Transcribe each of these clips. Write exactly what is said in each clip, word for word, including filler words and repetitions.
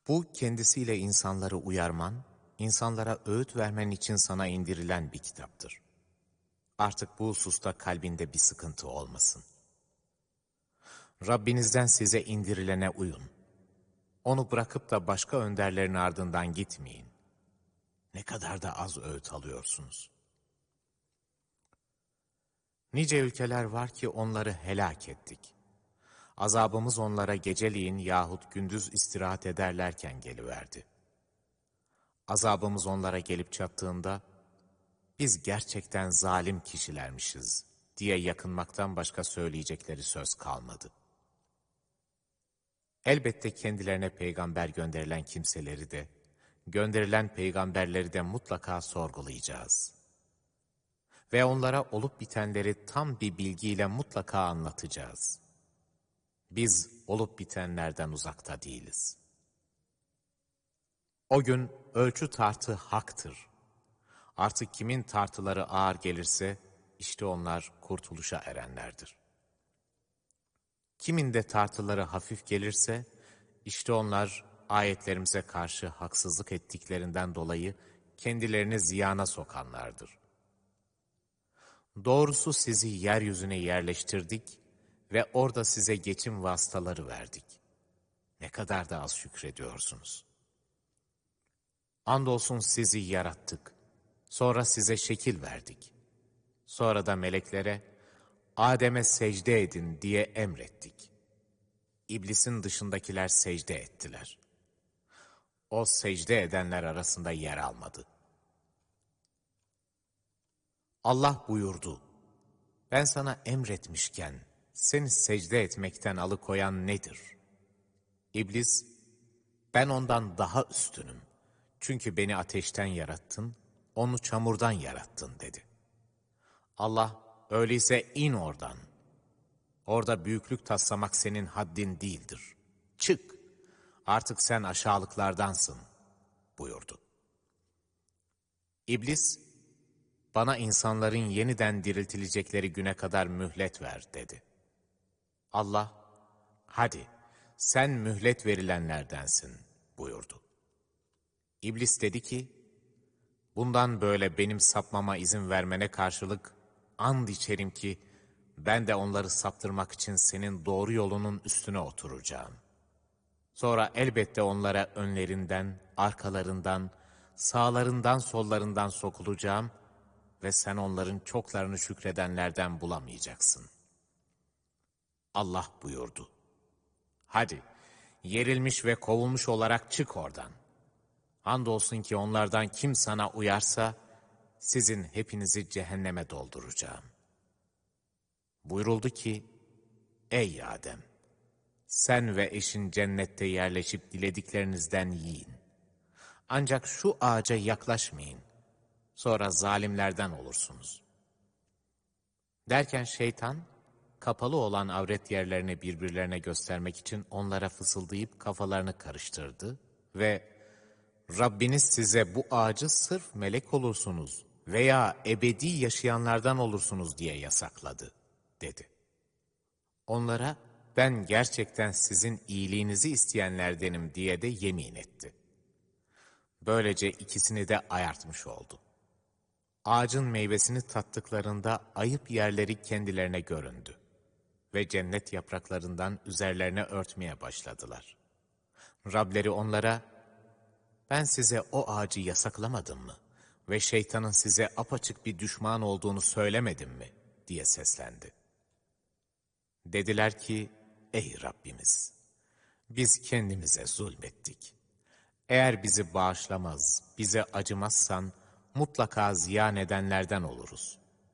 Bu kendisiyle insanları uyarman, insanlara öğüt vermen için sana indirilen bir kitaptır. Artık bu hususta kalbinde bir sıkıntı olmasın. Rabbinizden size indirilene uyun. Onu bırakıp da başka önderlerin ardından gitmeyin. Ne kadar da az öğüt alıyorsunuz. Nice ülkeler var ki onları helak ettik. Azabımız onlara geceliğin yahut gündüz istirahat ederlerken geliverdi. Azabımız onlara gelip çattığında, biz gerçekten zalim kişilermişiz diye yakınmaktan başka söyleyecekleri söz kalmadı. Elbette kendilerine peygamber gönderilen kimseleri de, gönderilen peygamberleri de mutlaka sorgulayacağız. Ve onlara olup bitenleri tam bir bilgiyle mutlaka anlatacağız. Biz olup bitenlerden uzakta değiliz. O gün ölçü tartı haktır. Artık kimin tartıları ağır gelirse, işte onlar kurtuluşa erenlerdir. Kimin de tartıları hafif gelirse, işte onlar ayetlerimize karşı haksızlık ettiklerinden dolayı kendilerini ziyana sokanlardır. Doğrusu sizi yeryüzüne yerleştirdik ve orada size geçim vasıtaları verdik. Ne kadar da az şükrediyorsunuz. Andolsun sizi yarattık, sonra size şekil verdik. Sonra da meleklere, Adem'e secde edin diye emrettik. İblisin dışındakiler secde ettiler. O secde edenler arasında yer almadı. Allah buyurdu, ben sana emretmişken seni secde etmekten alıkoyan nedir? İblis, ben ondan daha üstünüm. Çünkü beni ateşten yarattın, onu çamurdan yarattın dedi. Allah, öyleyse in oradan. Orada büyüklük taslamak senin haddin değildir. Çık, artık sen aşağılıklardansın buyurdu. İblis, bana insanların yeniden diriltilecekleri güne kadar mühlet ver dedi. Allah, hadi sen mühlet verilenlerdensin buyurdu. İblis dedi ki, bundan böyle benim sapmama izin vermene karşılık and içerim ki ben de onları saptırmak için senin doğru yolunun üstüne oturacağım. Sonra elbette onlara önlerinden, arkalarından, sağlarından, sollarından sokulacağım ve sen onların çoklarını şükredenlerden bulamayacaksın. Allah buyurdu. Hadi, yerilmiş ve kovulmuş olarak çık oradan. Andolsun ki onlardan kim sana uyarsa, sizin hepinizi cehenneme dolduracağım. Buyuruldu ki, ey Adem, sen ve eşin cennette yerleşip dilediklerinizden yiyin. Ancak şu ağaca yaklaşmayın, sonra zalimlerden olursunuz. Derken şeytan, kapalı olan avret yerlerini birbirlerine göstermek için onlara fısıldayıp kafalarını karıştırdı ve Rabbiniz size bu ağacı sırf melek olursunuz veya ebedi yaşayanlardan olursunuz diye yasakladı, dedi. Onlara, ben gerçekten sizin iyiliğinizi isteyenlerdenim diye de yemin etti. Böylece ikisini de ayartmış oldu. Ağacın meyvesini tattıklarında ayıp yerleri kendilerine göründü ve cennet yapraklarından üzerlerine örtmeye başladılar. Rableri onlara, ben size o ağacı yasaklamadım mı ve şeytanın size apaçık bir düşman olduğunu söylemedim mi diye seslendi. Dediler ki, ey Rabbimiz, biz kendimize zulmettik. Eğer bizi bağışlamaz, bize acımazsan mutlaka ziyan edenlerden oluruz.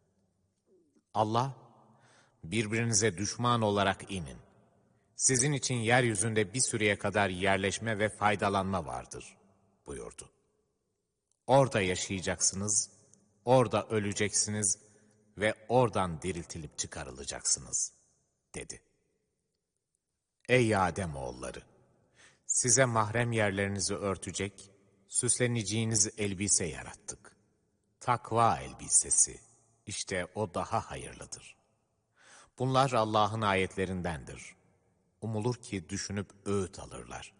Allah, birbirinize düşman olarak inin. Sizin için yeryüzünde bir süreye kadar yerleşme ve faydalanma vardır buyurdu. Orada yaşayacaksınız, orada öleceksiniz ve oradan diriltilip çıkarılacaksınız dedi. Ey Adem oğulları! Size mahrem yerlerinizi örtecek, süsleneceğiniz elbise yarattık. Takva elbisesi, işte o daha hayırlıdır. Bunlar Allah'ın ayetlerindendir. Umulur ki düşünüp öğüt alırlar.